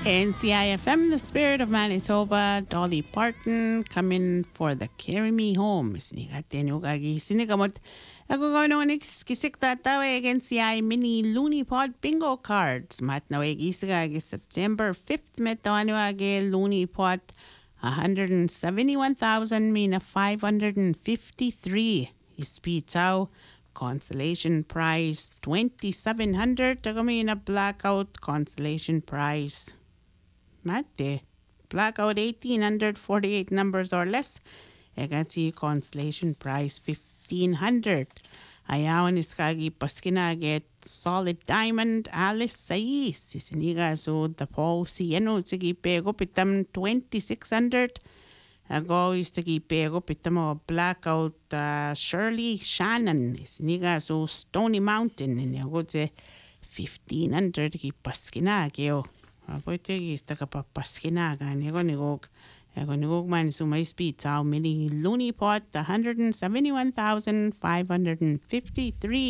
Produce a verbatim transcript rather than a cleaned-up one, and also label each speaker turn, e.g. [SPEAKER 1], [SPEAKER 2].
[SPEAKER 1] N C I F M, the spirit of Manitoba, Dolly Parton, coming for the Carry Me Home. Sinigate nyo kagi sinigamot. Ako ko no kisik tatawag N C I mini Looney Pod bingo cards. Mat nawag isa September fifth met tawanwag Looney Pod one hundred seventy-one thousand mina five hundred fifty-three. Ispitaw. Consolation prize twenty-seven hundred. Tagamina blackout consolation prize. Mate. Blackout eighteen forty-eight numbers or less. Egati consolation prize fifteen hundred. Ayawan is kagi paskinaget solid diamond Alice Sais. Sisiniga so the po sieno sige pego pitam twenty-six hundred. Ago is tagi pego pitamo blackout uh, Shirley Shannon. Siniga so Stony Mountain. And yago te fifteen hundred ki paskinagyo. Apo ito is taga papaskinaga. Nego negog. Ego negog man sumay speed. Tao mini Looney Pot one hundred seventy-one thousand five hundred fifty-three.